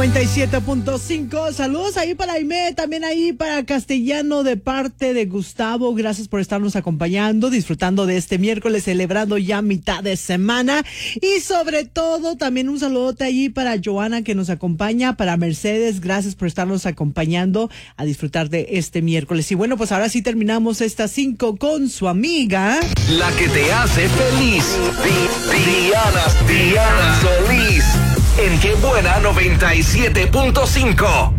97.5. Saludos ahí para Aimé, también ahí para Castellano de parte de Gustavo. Gracias por estarnos acompañando, disfrutando de este miércoles, celebrando ya mitad de semana. Y sobre todo, también un saludote allí para Joana que nos acompaña, para Mercedes. Gracias por estarnos acompañando a disfrutar de este miércoles. Y bueno, pues ahora sí terminamos estas 5 con su amiga, la que te hace feliz. Diana Solís. En Qué Buena 97.5.